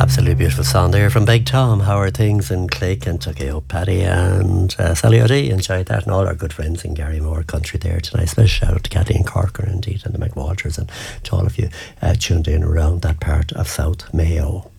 Absolutely beautiful song there from Big Tom. How are things in Clay, Kentucky? Hope Paddy and Sally O'D enjoyed that, and all our good friends in Garrymore country there tonight. Special shout out to Kathleen Corker indeed, and the McWalters, and to all of you tuned in around that part of South Mayo.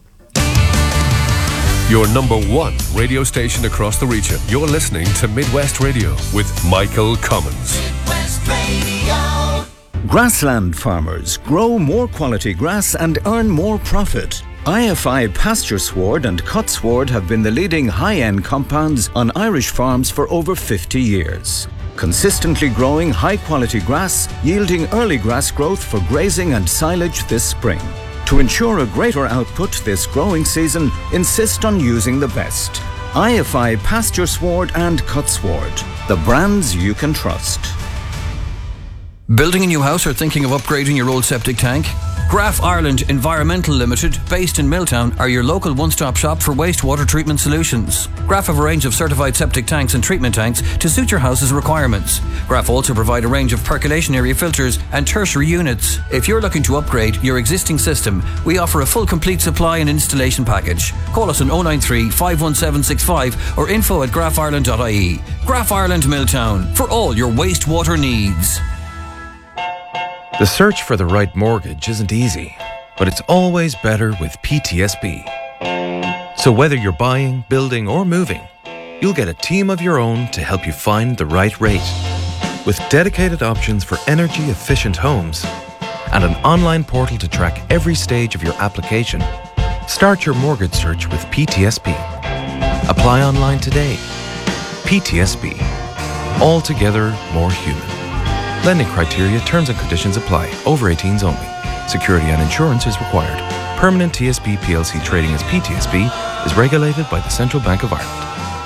Your number one radio station across the region. You're listening to Midwest Radio with Michael Cummins. Midwest Radio. Grassland farmers grow more quality grass and earn more profit. IFI Pasture Sward and Cut Sward have been the leading high-end compounds on Irish farms for over 50 years. Consistently growing high-quality grass, yielding early grass growth for grazing and silage this spring. To ensure a greater output this growing season, insist on using the best. IFI Pasture Sward and Cut Sward, the brands you can trust. Building a new house or thinking of upgrading your old septic tank? Graf Ireland Environmental Limited, based in Milltown, are your local one-stop shop for wastewater treatment solutions. Graf have a range of certified septic tanks and treatment tanks to suit your house's requirements. Graf also provide a range of percolation area filters and tertiary units. If you're looking to upgrade your existing system, we offer a full complete supply and installation package. Call us on 093 51765 or info@grafireland.ie. Graf Ireland Milltown, for all your wastewater needs. The search for the right mortgage isn't easy, but it's always better with PTSB. So whether you're buying, building, or moving, you'll get a team of your own to help you find the right rate. With dedicated options for energy-efficient homes and an online portal to track every stage of your application, start your mortgage search with PTSB. Apply online today. PTSB. Altogether more human. Lending criteria, terms and conditions apply. Over 18s only. Security and insurance is required. Permanent TSB PLC trading as PTSB is regulated by the Central Bank of Ireland.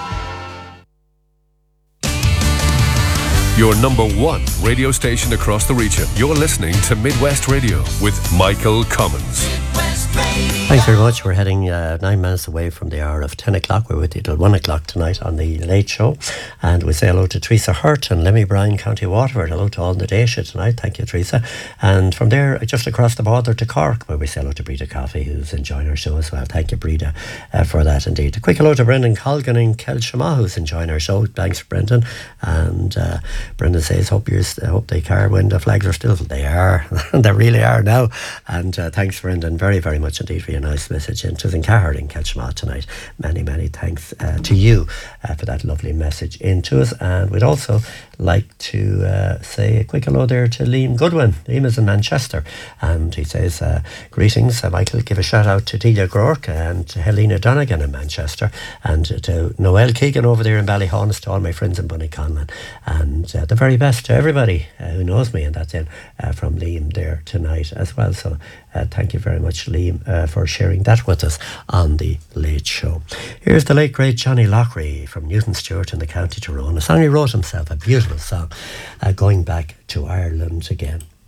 Your number one radio station across the region. You're listening to Midwest Radio with Michael Cummins. Midwest Radio. Thanks very much. We're heading 9 minutes away from the hour of 10 o'clock. We're with you till 1 o'clock tonight on the Late Show. And we say hello to Teresa Hurt in Lemmy Bryan, County Waterford. Hello to all in the Dacia tonight. Thank you, Teresa. And from there, just across the border to Cork, where we say hello to Breda Coffey, who's enjoying our show as well. Thank you, Breda, for that indeed. A quick hello to Brendan Colgan in Kelshama, who's enjoying our show. Thanks, Brendan. And Brendan says, hope they care when the flags are still. They are. They really are now. And thanks, Brendan, very, very much indeed for your nice message into Zincahar in Kelshama tonight. Many, many thanks to you for that lovely message into us. And we'd also like to say a quick hello there to Liam Goodwin. Liam is in Manchester, and he says, greetings, Michael. Give a shout out to Delia Gork and to Helena Donegan in Manchester, and to Noel Keegan over there in Ballyhonus, to all my friends in Bunnyconman, and the very best to everybody who knows me. And that's in from Liam there tonight as well. So thank you very much, Liam, for sharing that with us on the Late Show. Here's the late great Johnny Loughrey from Newton Stewart in the County Tyrone. A song he wrote himself, a beautiful song, going back to Ireland again.